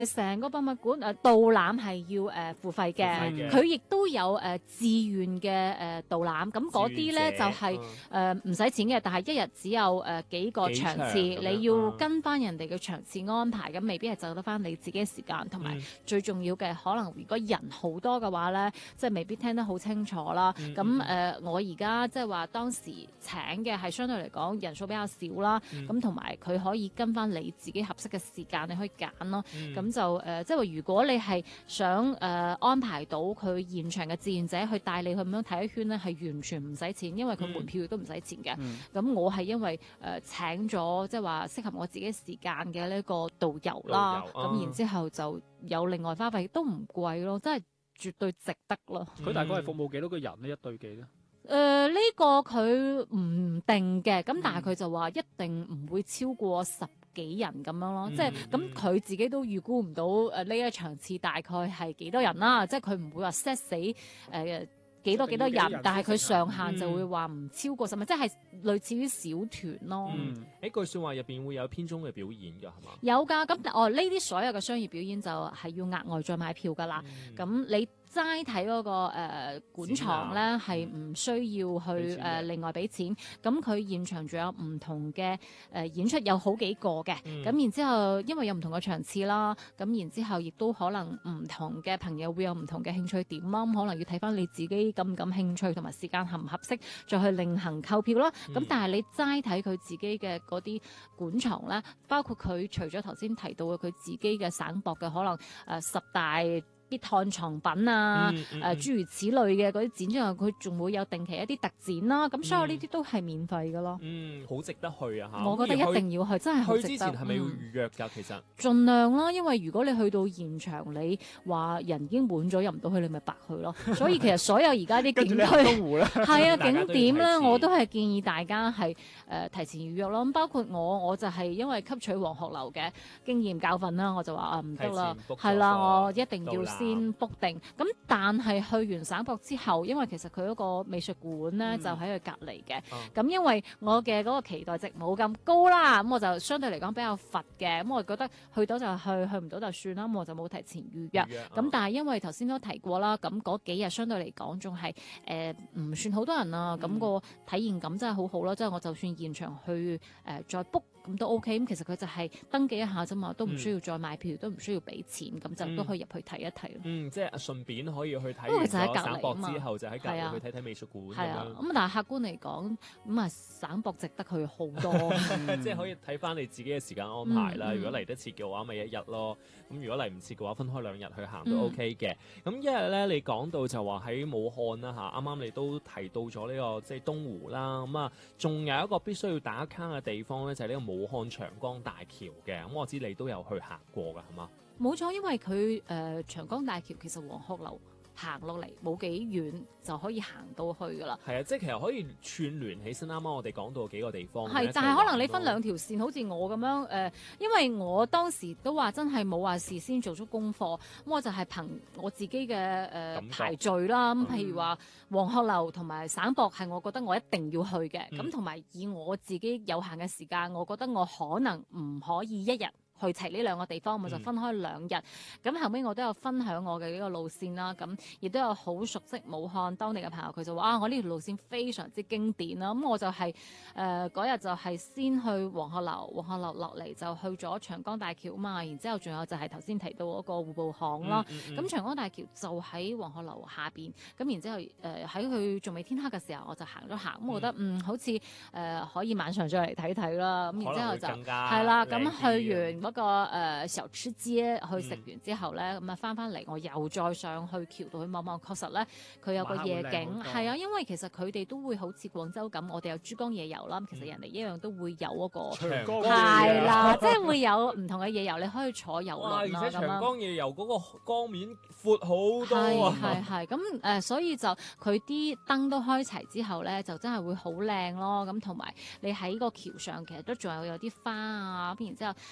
成個博物館導覽係要付費嘅，佢亦都有自願嘅導覽，咁嗰啲咧就係唔使錢嘅，但係一日只有幾個場次，你要跟翻人哋嘅場次安排，咁未必係就得翻你自己嘅時間，同埋最重要嘅可能如果人好多嘅話咧，即係未必聽得好清楚啦。咁我而家即係話當時請嘅係相對嚟講人數比較少啦，咁同埋佢可以跟翻你自己合適嘅時間，你可以揀咯。咁就即係話如果你係想安排到佢現場嘅志願者去帶你去咁樣睇一圈咧，係完全唔使錢，因為佢門票亦都唔使錢嘅。咁我係因為請咗即係話適合我自己時間嘅呢個導遊啦，咁然之後就有另外花費，都唔貴咯，真係絕對值得咯。 佢大概係服務幾多個人呢？一對幾咧？ 呢個佢唔定嘅，咁但係佢就話一定唔會超過10幾人咁樣咯，即係咁佢自己都預估唔到呢一場次大概係幾多人啦，即係佢唔會話 set 死幾多人，但係佢上限就會話唔超過10人，即係類似於小團咯。 喺句説話入邊會有編鐘嘅表演㗎，係嘛？ 有㗎，咁呢啲所有嘅商業表演就係要額外再買票㗎啦。咁你齋睇嗰個館藏咧係唔需要去另外俾錢，咁佢現場仲有唔同嘅演出有好幾個嘅，咁然之後因為有唔同嘅場次啦，咁然之後亦都可能唔同嘅朋友會有唔同嘅興趣點啦，咁可能要睇翻你自己感唔感興趣同埋時間合唔合適，再去另行購票啦。咁但係你齋睇佢自己嘅嗰啲館藏咧，包括佢除咗頭先提到嘅佢自己嘅省博嘅可能10大必看藏品啊，諸如此類嘅嗰啲展之後，佢仲會有定期一啲特展啦。咁所有呢啲都係免費㗎咯。 好值得去啊！ 我覺得一定要去，真係好值得。 去之前係咪要預約㗎？其實盡量啦，因為如果你去到現場，你話人已經滿咗入唔到去，你咪白去咯。所以其實所有而家啲景區係啊景點咧，我都係建議大家係提前預約咯。咁包括我就係因為吸取黃鶴樓嘅經驗教訓啦，我就話唔得啦，係啦，我一定要先 book 定。咁但係去完省博之後，因為其實佢嗰個美術館咧就喺佢隔離嘅，咁因為我嘅嗰個期待值冇咁高啦，咁我就相對嚟講比較佛嘅，咁我覺得去到就去唔到就算啦，咁我就冇提前預約。咁但係因為頭先都提過啦，咁嗰幾日相對嚟講仲係唔算好多人啊，咁個體驗感真係好好咯，即係我就算現場去再 book 咁都 OK，咁其實佢就係登記一下啫嘛，都唔需要再買票，都唔需要俾錢，咁就都可以入去睇一睇咯。 即係順便可以去睇完咗省博之後，就喺隔離去睇睇美術館。 係啊，咁但係客觀嚟講，咁啊省博值得去好多， 即係可以睇翻你自己嘅時間安排啦。如果嚟得切嘅話，咪一日咯。咁如果嚟唔切嘅話，分開2日去行都 OK 嘅。咁一日咧，你講到就話喺武漢啦嚇，啱啱你都提到咗呢個即係東湖啦。咁啊，仲有一個必須要打卡嘅地方咧，就係呢個武漢長江大橋嘅。咁我知你都有去行過㗎，係嘛？ 冇錯，因為佢長江大橋其實黃鶴樓行落嚟冇幾遠就可以行到去噶啦。 係啊，即係其實可以串聯起身。啱啱我哋講到幾個地方， 係，但係可能你分2條線，好似我咁樣因為我當時都話真係冇話事先做足功課，咁我就係憑我自己嘅排序啦。咁譬如話黃鶴樓同埋省博係我覺得我一定要去嘅，咁同埋以我自己有限嘅時間，我覺得我可能唔可以一日去齊呢2個地方，我就分開2日。咁後尾我都有分享我嘅呢個路線啦，咁亦都有好熟悉武漢當地嘅朋友，佢就話我呢條路線非常之經典啦。咁我就係嗰日就係先去黃鶴樓，黃鶴樓落嚟就去咗長江大橋嘛，然之後仲有就係頭先提到嗰個戶部巷啦。咁長江大橋就喺黃鶴樓下邊，咁然之後喺佢仲未天黑嘅時候，我就行咗行，咁我覺得好似可以晚上再嚟睇睇啦。咁然之後就係啦，咁去完嗰個小吃街去食完之後咧，咁啊翻嚟，我又再上去橋度去望望，確實咧佢有個夜景，係啊，因為其實佢哋都會好似廣州咁，我哋有珠江夜遊啦，其實人哋一樣都會有嗰個係啦，即係會有唔同嘅夜遊，你可以坐遊輪啦， 而且長江夜遊嗰個江面闊好多啊， 係咁所以就佢啲燈都開齊之後咧，就真係會好靚咯。咁同埋你喺個橋上其實都仲有啲花啊，然之後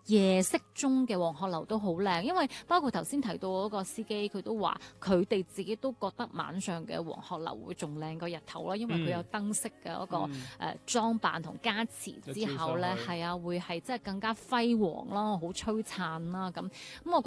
夜色中嘅黃鶴樓都好靚，因為包括頭先提到嗰個司機，佢都話佢哋自己都覺得晚上嘅黃鶴樓會仲靚過日頭啦，因為佢有燈飾嘅嗰個裝扮同加持之後咧，係啊，會係即係更加輝煌啦，好璀璨啦咁。咁我